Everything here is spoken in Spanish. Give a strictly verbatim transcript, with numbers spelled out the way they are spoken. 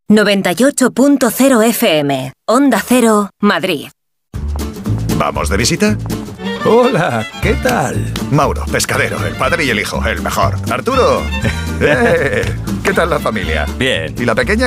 noventa y ocho punto cero F M, Onda Cero, Madrid. ¿Vamos de visita? Hola, ¿qué tal? Mauro, pescadero, el padre y el hijo, el mejor. Arturo, eh, ¿qué tal la familia? Bien. ¿Y la pequeña